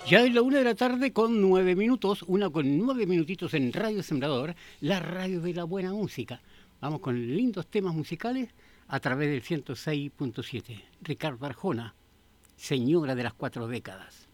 Ya es la 1 de la tarde con 9 minutos, 1 con 9 minutitos en Radio Sembrador, la radio de la buena música. Vamos con lindos temas musicales a través del 106.7. Ricardo Arjona, señora de las 4 décadas.